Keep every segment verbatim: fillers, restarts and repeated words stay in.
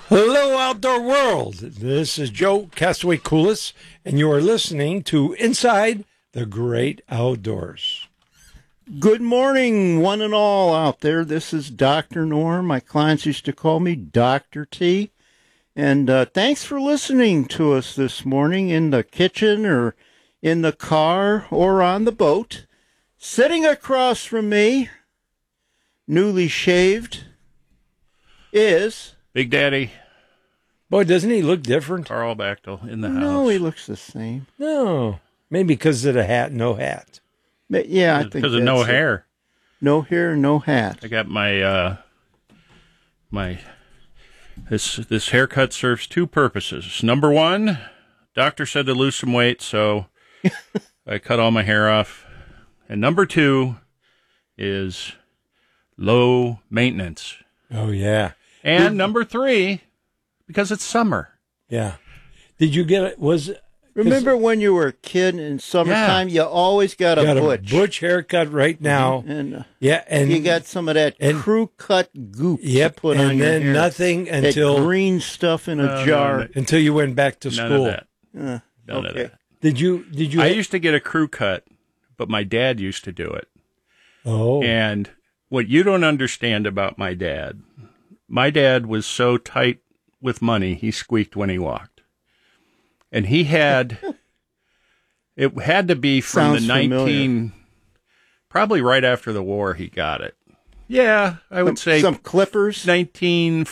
Hello, outdoor world. This is Joe Castaway Coolis, and you are listening to Inside the Great Outdoors. Good morning, one and all out there. This is Doctor Norm. My clients used to call me Doctor T. And uh, thanks for listening to us this morning in the kitchen or in the car or on the boat. Sitting across from me, newly shaved, is... Big Daddy. Boy, doesn't he look different? Carl Bachtel in the house. No, he looks the same. No. Maybe because of the hat, no hat. But yeah, I think because of no that's it. hair. No hair, no hat. I got my uh, my this this haircut serves two purposes. Number one, doctor said to lose some weight, so I cut all my hair off. And number two is low maintenance. Oh, yeah. And number three, because it's summer. Yeah. Did you get it? Was Remember when you were a kid in summertime, yeah. you always got a got butch. a butch haircut right now. And uh, yeah, and you got some of that and, crew cut goop yep, to put and on your then hair. nothing until that green stuff in a uh, jar. No, until you went back to none school. Of that. Uh, None okay. of that. Did you did you I used to get a crew cut, but my dad used to do it. Oh. And what you don't understand about my dad, my dad was so tight with money, he squeaked when he walked. And he had, it had to be from Sounds the nineteen, familiar. probably right after the war he got it. Yeah, I would some, say some clippers. nineteen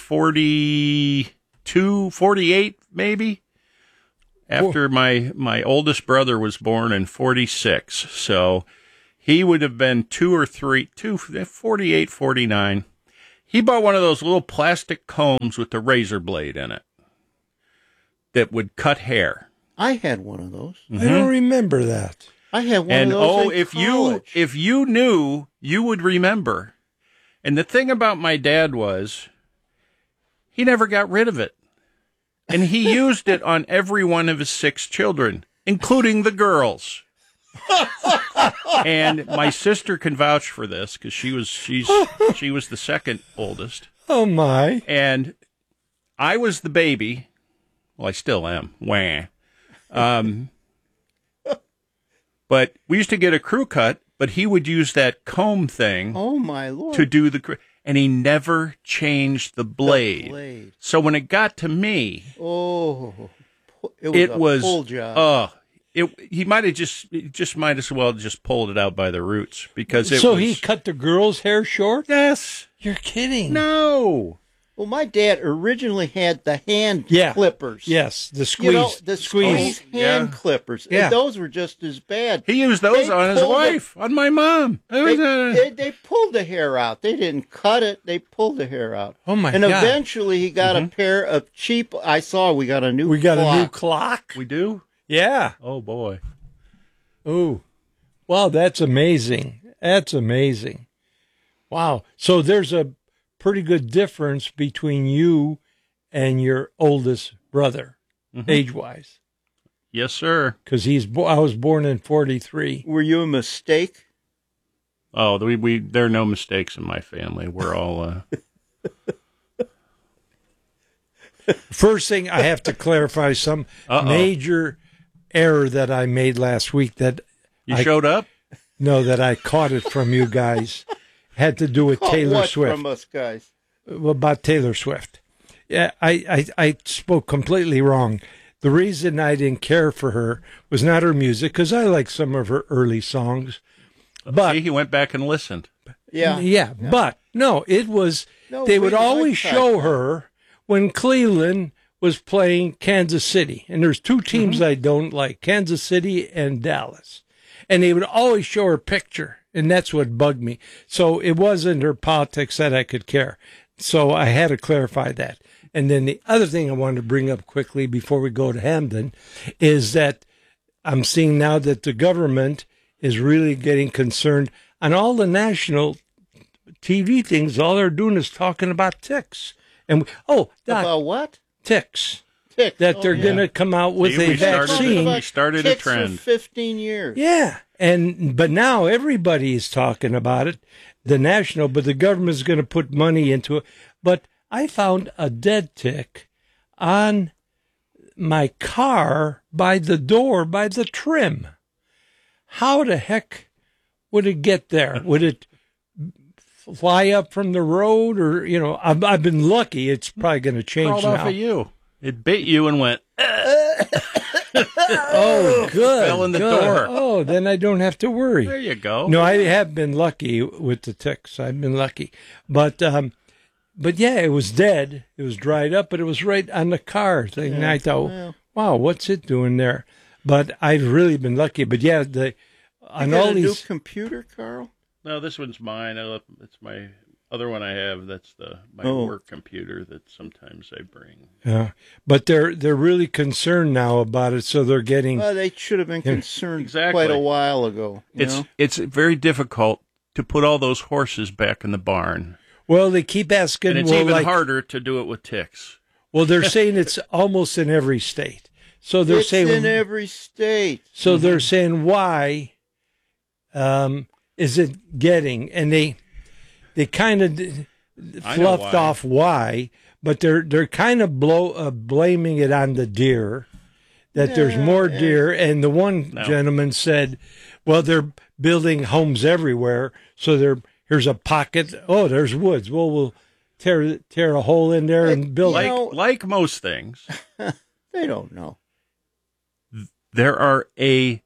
forty-two, forty-eight maybe. After my, my oldest brother was born in forty-six. So he would have been two or three, two, forty-eight, forty-nine. He bought one of those little plastic combs with the razor blade in it that would cut hair. I had one of those. I don't remember that. I had one And of those oh, in if college. you if you knew, you would remember. And the thing about my dad was, he never got rid of it. And he used it on every one of his six children, including the girls. And my sister can vouch for this because she was she's she was the second oldest. Oh my! And I was the baby. Well, I still am. Wah. Um, but we used to get a crew cut, but he would use that comb thing oh my lord, to do the cr- and he never changed the blade. The blade. So when it got to me, oh, it was it a was full job. uh it he might have just he just might as well just pulled it out by the roots because it so was, he cut the girl's hair short? yes. You're kidding. No. Well, my dad originally had the hand Yeah. clippers. Yes, the squeeze. You know, the squeeze. squeeze hand Yeah. clippers. Yeah. And those were just as bad. He used those They on his pulled wife, on my mom. It They, was, uh, they, they pulled the hair out. They didn't cut it. They pulled the hair out. Oh my and God. eventually he got Mm-hmm. a pair of cheap, I saw we got a new We got clock. a new clock. we do? Yeah. Oh boy. Ooh. Wow, that's amazing. That's amazing. Wow. So there's a pretty good difference between you and your oldest brother, Mm-hmm. age-wise, Yes, sir. because he's. Bo- I was born in forty-three. Were you a mistake? Oh, we, we there are no mistakes in my family. We're all uh First thing I have to clarify some Uh-oh. major error that I made last week. That You I, showed up? no, that I caught it from you guys. Had to do with Caught Taylor what Swift. from us guys? About Taylor Swift. Yeah, I, I, I spoke completely wrong. The reason I didn't care for her was not her music, because I like some of her early songs. But See, he went back and listened. Yeah. yeah, but no, it was No, they we would like always that. show her when Cleveland was playing Kansas City, and there's two teams Mm-hmm. I don't like, Kansas City and Dallas, and they would always show her picture, and that's what bugged me. So it wasn't her politics that I could care. So I had to clarify that. And then the other thing I wanted to bring up quickly before we go to Hamden is that I'm seeing now that the government is really getting concerned on all the national T V things. All they're doing is talking about ticks. And we, oh, Doc, About what? ticks. Ticks. That Oh, they're yeah. going to come out with See, a we started vaccine. it. We started a Ticks for trend. fifteen years. Yeah, and but now everybody is talking about it, the national, but the government's going to put money into it. But I found a dead tick on my car by the door, by the trim. How the heck would it get there? Would it fly up from the road, or, you know, I've, I've been lucky. It's probably going to change Crawled now. off of you. It bit you and went, Oh, good. Fell in the good. door. Oh, then I don't have to worry. there you go. No, I have been lucky with the ticks. I've been lucky. But, um, but yeah, it was dead. It was dried up, but it was right on the car thing. And I thought, well. wow, what's it doing there? But I've really been lucky. But yeah, the on You got all a these. new computer, Carl? No, this one's mine. I left, it's my other one I have. That's the my Oh. work computer that sometimes I bring. Yeah, but they're they're really concerned now about it, so they're getting. Well, they should have been concerned Exactly. quite a while ago. You It's know? it's very difficult to put all those horses back in the barn, Well, they keep asking. and it's well, even like, harder to do it with ticks. Well, they're saying it's almost in every state. So they're It's saying in every state. So they're saying, why um, is it getting? And they they kind of I know fluffed why. off why, but they're they're kind of blow uh, blaming it on the deer, that there's Yeah, more yeah. deer. And the one No. gentleman said, well, they're building homes everywhere, so there here's a pocket. Oh, there's woods. Well, we'll tear tear a hole in there and build You it. Like know- like most things, They don't know. there are a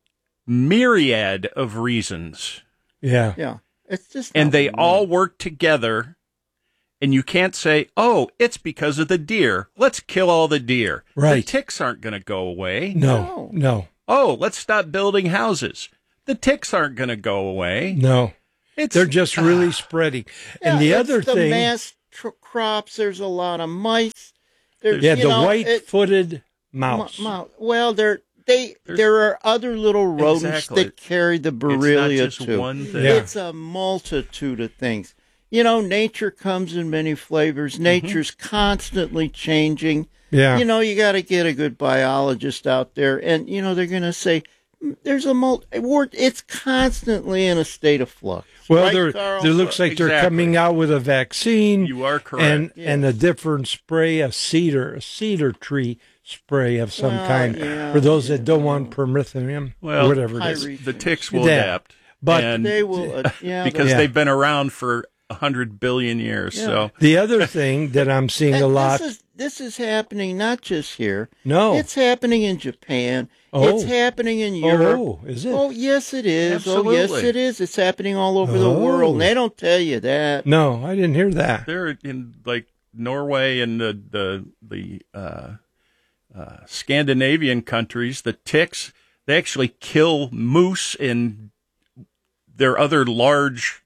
myriad of reasons, Yeah. Yeah. It's just and not they one. all work together. And you can't say, "Oh, it's because of the deer. Let's kill all the deer." Right. The ticks aren't going to go away. No, no, Oh, let's stop building houses. The ticks aren't going to go away. no. It's They're just really spreading. Yeah, And the it's other the thing, mass tr- crops. There's a lot of mice. There's, yeah, you the know, it- white-footed mo- mouse. mo- Well, there they There's- there are other little rodents Exactly. that carry the it's not Borrelia just too. one thing. Yeah. It's a multitude of things. You know, nature comes in many flavors. Mm-hmm. Nature's constantly changing. Yeah. You know, you got to get a good biologist out there, and you know they're going to say "Mm, there's a mul- we're- It's constantly in a state of flux. Well, right, there, Carl? there looks like they're Exactly. coming out with a vaccine. You are correct. And Yes. and a different spray, a cedar, a cedar tree spray of some Well, kind yeah, for those that don't want permethrin Well, or whatever it is. High the ticks will Yeah. adapt. But and They will, uh, yeah, because Yeah. they've been around for a hundred billion years. Yeah. So The other thing that I'm seeing a And lot. This is this is happening not just here. No. It's happening in Japan. Oh. It's happening in Europe. Oh, is it? Oh, yes, it is. Oh, yes, Absolutely. it is. It's happening all over the Oh. world. And they don't tell you that. No, I didn't hear that. they're in like Norway and the the the uh, uh, Scandinavian countries. The ticks, they actually kill moose and their other large.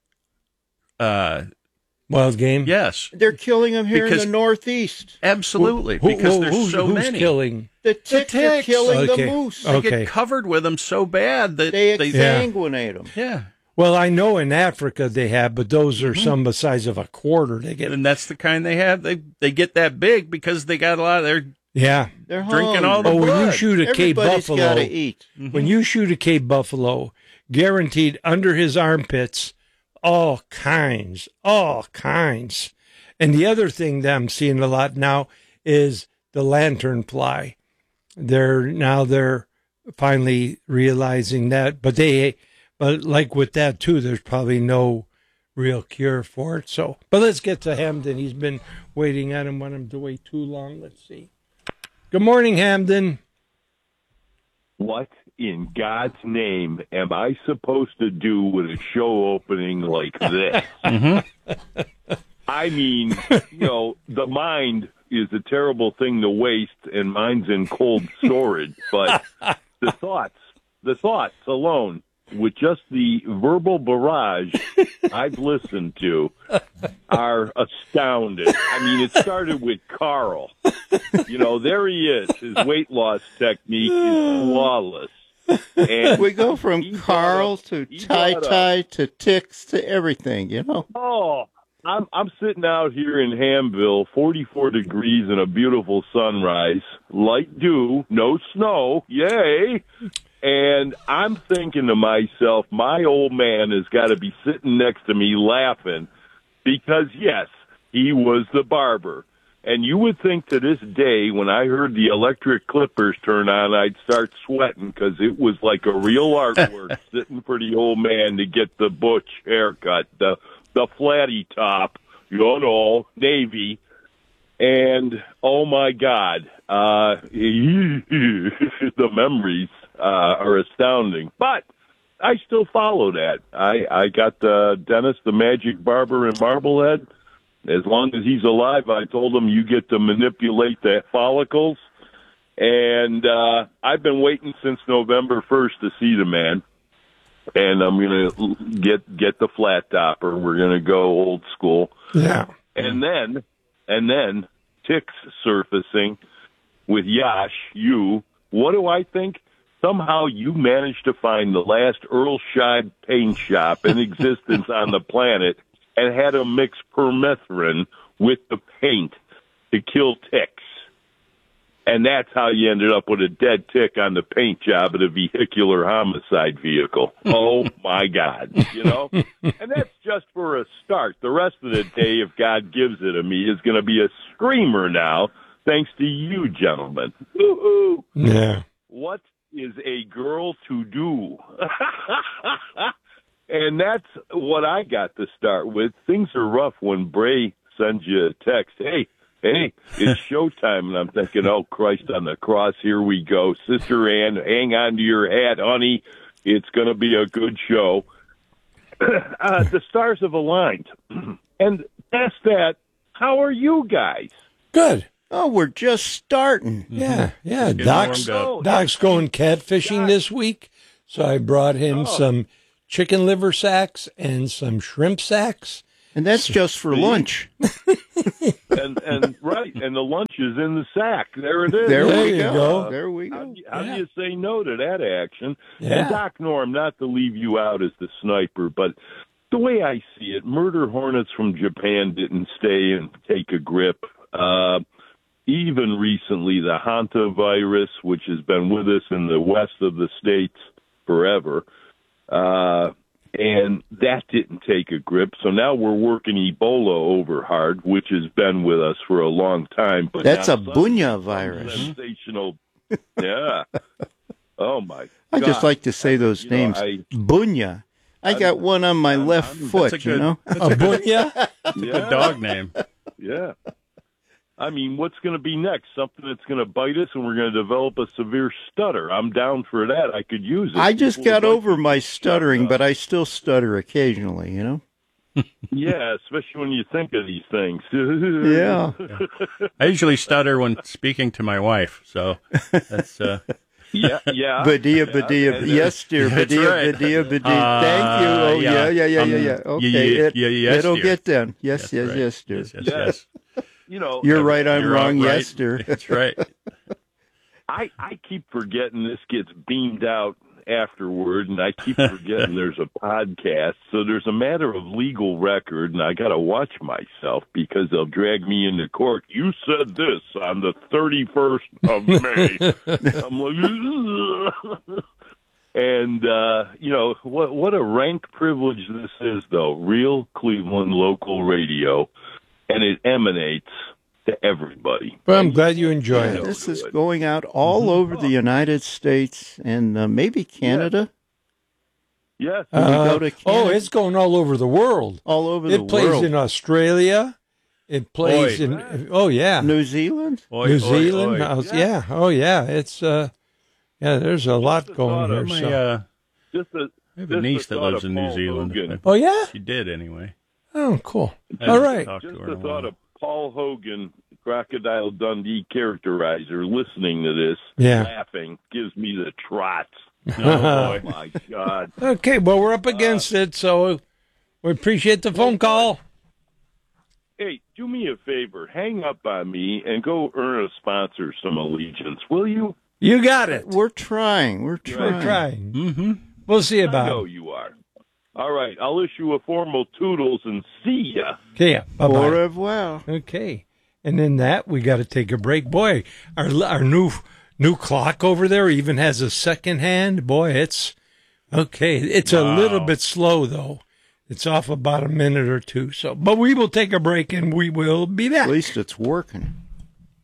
Uh, Wild game. yes, They're killing them here Because- in the Northeast. absolutely, Who- because who- there's who's, so who's many. killing? The ticks, are ticks. killing Okay. the moose. They Okay. get covered with them so bad that They they, exsanguinate them. yeah. Well, I know in Africa they have, but those Mm-hmm. are some the size of a quarter. They get. And that's the kind they have. They they get that big because they got a lot of their Yeah. They're Drinking hungry. all the Oh, when you blood. shoot a Cape Everybody's buffalo, got to eat. when you shoot a Cape buffalo, guaranteed under his armpits, all kinds, all kinds. And the other thing that I'm seeing a lot now is the lanternfly. They're now they're finally realizing that, but they, but like with that too, there's probably no real cure for it. So, but let's get to Hamden. He's been waiting. I don't want him to wait too long. Let's see. Good morning, Hamden. What in God's name am I supposed to do with a show opening like this? I mean, you know, the mind is a terrible thing to waste, and mine's in cold storage. But the thoughts, the thoughts alone, with just the verbal barrage I've listened to, are astounding. I mean, it started with Carl. You know, there he is. His weight loss technique is flawless. And We go from He brought Carl up- to he tie brought up- tie to ticks to everything, you know? Oh, I'm I'm sitting out here in Hamville, forty-four degrees and a beautiful sunrise, light dew, no snow, yay! And I'm thinking to myself, my old man has got to be sitting next to me laughing because yes, he was the barber. And you would think to this day, when I heard the electric clippers turn on, I'd start sweating because it was like a real artwork sitting for the old man to get the butch haircut, the the flatty top, you know, navy. And, oh, my God, uh, the memories uh, are astounding. But I still follow that. I, I got uh, Dennis, the magic barber in Marblehead. As long as he's alive, I told him you get to manipulate the follicles. And uh, I've been waiting since November first to see the man. And I'm going to get get the flat topper. We're going to go old school. Yeah. And then, and then, ticks surfacing with Yash, you. What do I think? Somehow you managed to find the last Earl Scheib paint shop in existence on the planet and had him mix permethrin with the paint to kill ticks. And that's how you ended up with a dead tick on the paint job of a vehicular homicide vehicle. Oh, my God, you know? And that's just for a start. The rest of the day, if God gives it to me, is going to be a screamer now, thanks to you, gentlemen. Woo-hoo. Yeah. What is a girl to do? And that's what I got to start with. Things are rough when Bray sends you a text, hey, hey, it's showtime. And I'm thinking, oh, Christ on the cross, here we go. Sister Ann, hang on to your hat, honey. It's going to be a good show. uh, the stars have aligned. And past that, how are you guys? Good. Oh, we're just starting. Yeah, yeah. Getting Doc's, warmed up. Doc's going catfishing Doc. this week, so I brought him Oh. some chicken liver sacks and some shrimp sacks. And that's just for lunch. And and right, and the lunch is in the sack. There it is. There, There we you go. go. There we How, go. do you- how Yeah. do you say no to that action? Yeah. And Doc Norm, not to leave you out as the sniper, but the way I see it, murder hornets from Japan didn't stay and take a grip. Uh, even recently, the hantavirus, which has been with us in the west of the states forever, uh, and that didn't take a grip. So now we're working Ebola over hard, which has been with us for a long time. But That's now a some- Bunya some virus. Sensational. Yeah. Oh, my I just God. like to say those You know, names. I- Bunya. I got one on my I'm- left I'm- foot, That's a you good- know? A bunya? Yeah. Good dog name. Yeah. I mean, what's going to be next? Something that's going to bite us, and we're going to develop a severe stutter. I'm down for that. I could use it. I just People got would like over to my shut stuttering, up. but I still stutter occasionally, you know? Yeah, especially when you think of these things. Yeah. I usually stutter when speaking to my wife, so that's uh, yeah, yeah. Badia, Yeah, badia. and, uh, Yes, dear. That's Badia, right. badia, badia. Uh, Thank you. Oh, yeah. yeah, yeah, yeah, Um, yeah, yeah. y- Okay. y- it, y- yes, it'll dear. get done. Yes, that's yes, right. yes, dear. Yes, yes, Yes. yes. You know, You're right, I'm You're wrong. right. Yes, dear. That's right. I, I keep forgetting this gets beamed out afterward, and I keep forgetting there's a podcast. So there's a matter of legal record, and I got to watch myself because they'll drag me into court. You said this on the thirty-first of May. I'm like, and uh, you know what? What a rank privilege this is, though. Real Cleveland local radio, and it emanates to everybody. Well, I'm glad you enjoy Yeah. it. This is going out all over the United States and uh, maybe Canada. Yes. When we Uh, go to oh, Canada. it's going all over the world. All over the It plays world. in Australia. It plays Oi. in, oh, yeah. New Zealand? Oi, New oi, Zealand. oi. Aus- yeah. Oh, yeah. It's, uh, yeah, there's a lot Just going thought here. of My, So. uh, Just a, I have just a niece the that thought lives of in New Paul Zealand. Hogan. Oh, yeah? She did anyway. Oh, cool. I All haven't right. talked to Just her in the a thought while. of Paul Hogan, Crocodile Dundee characterizer, listening to this, Yeah. laughing, gives me the trots. Oh, Oh, boy. my God. Okay, well, we're up against it, so we appreciate the phone call. Hey, do me a favor. Hang up on me and go earn a sponsor some allegiance, will you? You got it. We're trying. We're trying. We're trying. Mm-hmm. We'll see I about know it. you are. All right, I'll issue a formal toodles and see ya. Okay, yeah. Au Bye-bye. revoir. Okay. And in that, we got to take a break. Boy, our our new new clock over there even has a second hand. Boy, it's okay. It's a Wow. little bit slow though. It's off about a minute or two. So, but we will take a break and we will be back. At least it's working.